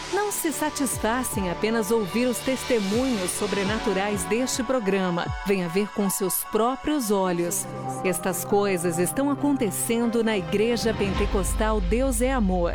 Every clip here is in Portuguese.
não se satisfaça em apenas ouvir os testemunhos sobrenaturais deste programa. Venha ver com seus próprios olhos. Estas coisas estão acontecendo na Igreja Pentecostal Deus é Amor.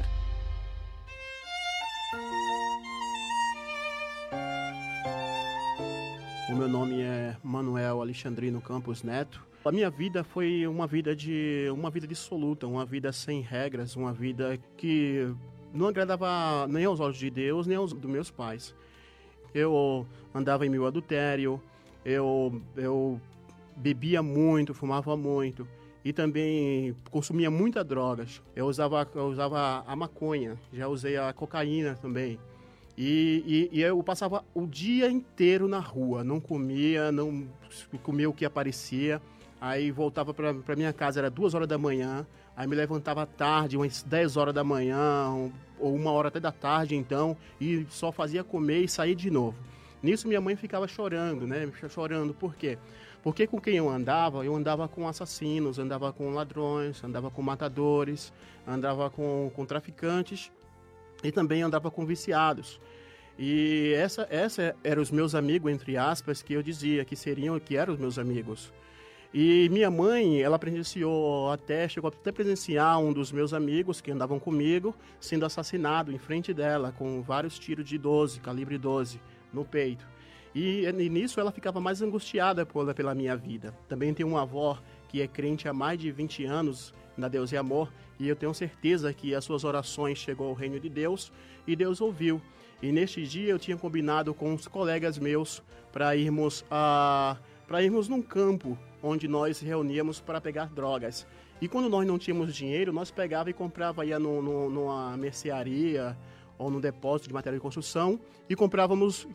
O meu nome é Manuel Alexandrino Campos Neto. A minha vida foi uma vida dissoluta, uma vida sem regras, uma vida que não agradava nem aos olhos de Deus, nem aos dos meus pais. Eu andava em meu adultério, eu bebia muito, fumava muito e também consumia muitas drogas. Eu usava a maconha, já usei a cocaína também. E eu passava o dia inteiro na rua, não comia o que aparecia. Aí voltava para minha casa, era 2 horas da manhã, aí me levantava tarde, umas 10 horas da manhã, ou 1 hora até da tarde então, e só fazia comer e sair de novo. Nisso minha mãe ficava chorando, né? Chorando, por quê? Porque com quem eu andava com assassinos, andava com ladrões, andava com matadores, andava com traficantes e também andava com viciados. E essa eram os meus amigos, entre aspas, que eu dizia que eram os meus amigos. E minha mãe, ela chegou até a presenciar um dos meus amigos que andavam comigo sendo assassinado em frente dela, com vários tiros de calibre 12, no peito. E nisso ela ficava mais angustiada pela minha vida. Também tenho uma avó que é crente há mais de 20 anos na Deus e Amor, e eu tenho certeza que as suas orações chegou ao reino de Deus e Deus ouviu. E neste dia eu tinha combinado com uns colegas meus para irmos num campo onde nós reuníamos para pegar drogas. E quando nós não tínhamos dinheiro, nós pegava e comprava, ia numa mercearia ou no depósito de material de construção e comprávamos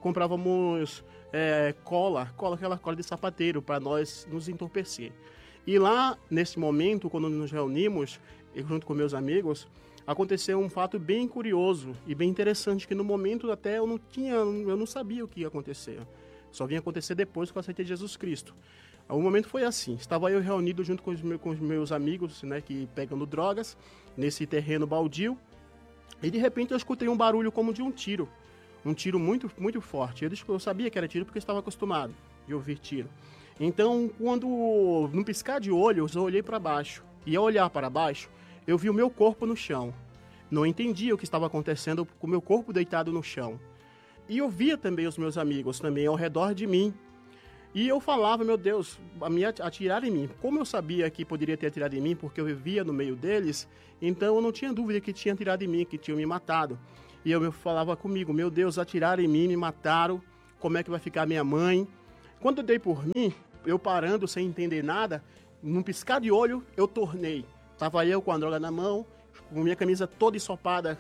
aquela cola de sapateiro para nós nos entorpecer. E lá, nesse momento, quando nos reunimos, junto com meus amigos, aconteceu um fato bem curioso e bem interessante, que no momento até eu não sabia o que ia acontecer. Só vinha acontecer depois que eu aceitei Jesus Cristo. O momento foi assim, estava eu reunido junto com os meus amigos, né, que pegando drogas, nesse terreno baldio, e de repente eu escutei um barulho como de um tiro muito, muito forte. Eu sabia que era tiro porque eu estava acostumado de ouvir tiro. Então, num piscar de olhos, eu olhei para baixo, e ao olhar para baixo, eu vi o meu corpo no chão. Não entendia o que estava acontecendo com o meu corpo deitado no chão. E eu via também os meus amigos também ao redor de mim. E eu falava, meu Deus, atirar em mim. Como eu sabia que poderia ter atirado em mim, porque eu vivia no meio deles, então eu não tinha dúvida que tinha atirado em mim, que tinham me matado. E eu falava comigo, meu Deus, atiraram em mim, me mataram, como é que vai ficar minha mãe? Quando eu dei por mim, eu parando sem entender nada, num piscar de olho, eu tornei. Tava eu com a droga na mão, com minha camisa toda ensopada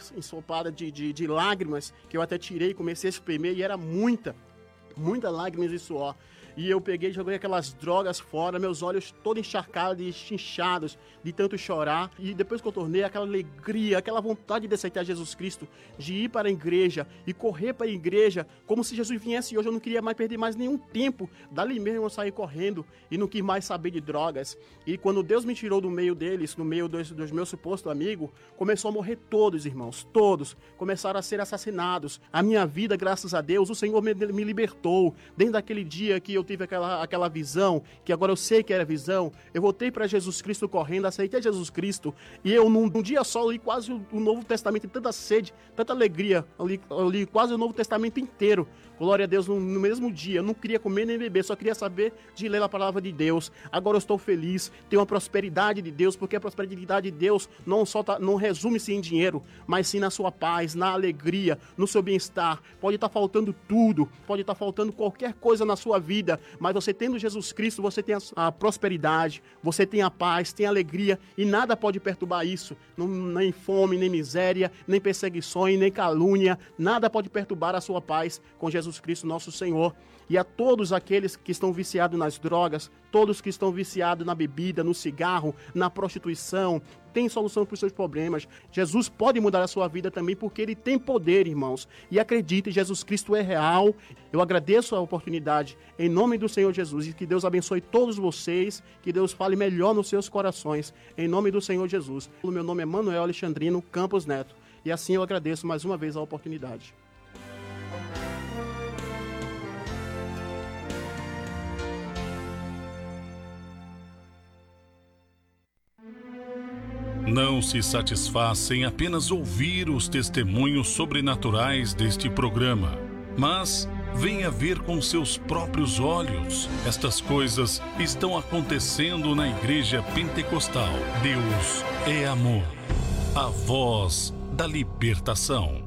de lágrimas, que eu até tirei, comecei a espremer, e era muita lágrimas e suor. E eu peguei e joguei aquelas drogas fora, meus olhos todos encharcados e inchados de tanto chorar. E depois que eu tornei, aquela alegria, aquela vontade de aceitar Jesus Cristo, de ir para a igreja e correr para a igreja, como se Jesus viesse hoje. Eu não queria mais perder mais nenhum tempo. Dali mesmo eu saí correndo e não quis mais saber de drogas. E quando Deus me tirou do meio deles, no meio dos meus supostos amigos, começou a morrer todos, irmãos, todos. Começaram a ser assassinados. A minha vida, graças a Deus, o Senhor me libertou. Desde aquele dia que eu tive aquela visão, que agora eu sei que era visão, eu voltei para Jesus Cristo correndo, aceitei Jesus Cristo, e eu num dia só li quase o Novo Testamento, em tanta sede, tanta alegria, eu li quase o Novo Testamento inteiro, glória a Deus, no mesmo dia. Eu não queria comer nem beber, só queria saber de ler a palavra de Deus. Agora eu estou feliz, tenho a prosperidade de Deus, porque a prosperidade de Deus não resume-se em dinheiro, mas sim na sua paz, na alegria, no seu bem-estar. Pode estar faltando tudo, pode estar faltando qualquer coisa na sua vida, mas você tendo Jesus Cristo, você tem a prosperidade, você tem a paz, tem a alegria, e nada pode perturbar isso. Nem fome, nem miséria, nem perseguições, nem calúnia, nada pode perturbar a sua paz com Jesus Cristo, nosso Senhor. E a todos aqueles que estão viciados nas drogas, todos que estão viciados na bebida, no cigarro, na prostituição, tem solução para os seus problemas. Jesus pode mudar a sua vida também, porque Ele tem poder, irmãos. E acredite, Jesus Cristo é real. Eu agradeço a oportunidade, em nome do Senhor Jesus, e que Deus abençoe todos vocês, que Deus fale melhor nos seus corações, em nome do Senhor Jesus. O meu nome é Manuel Alexandrino Campos Neto. E assim eu agradeço mais uma vez a oportunidade. Não se satisfaz em apenas ouvir os testemunhos sobrenaturais deste programa, mas venha ver com seus próprios olhos. Estas coisas estão acontecendo na Igreja Pentecostal. Deus é amor, a voz da libertação.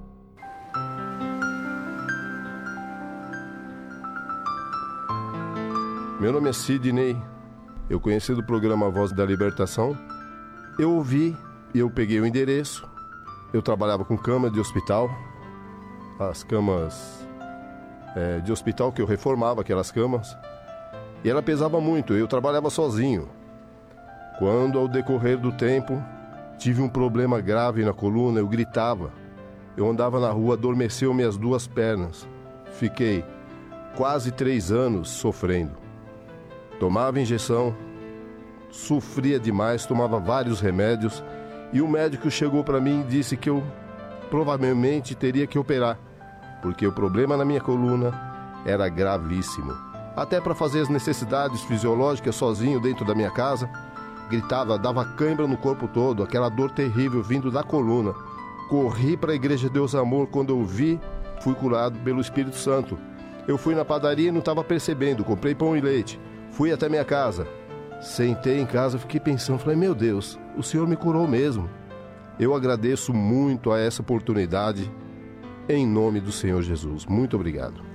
Meu nome é Sidney, eu conheci do programa Voz da Libertação. Eu ouvi e eu peguei o endereço. Eu trabalhava com cama de hospital, as camas de hospital que eu reformava, aquelas camas. E ela pesava muito, eu trabalhava sozinho. Quando, ao decorrer do tempo, tive um problema grave na coluna, eu gritava. Eu andava na rua, adormeceu minhas duas pernas. Fiquei quase 3 anos sofrendo. Tomava injeção, sofria demais, tomava vários remédios e o médico chegou para mim e disse que eu provavelmente teria que operar, porque o problema na minha coluna era gravíssimo. Até para fazer as necessidades fisiológicas sozinho dentro da minha casa, gritava, dava cãibra no corpo todo, aquela dor terrível vindo da coluna. Corri para a Igreja Deus Amor, quando eu vi, fui curado pelo Espírito Santo. Eu fui na padaria e não estava percebendo, comprei pão e leite, fui até minha casa. Sentei em casa, fiquei pensando, falei, meu Deus, o Senhor me curou mesmo. Eu agradeço muito a essa oportunidade, em nome do Senhor Jesus. Muito obrigado.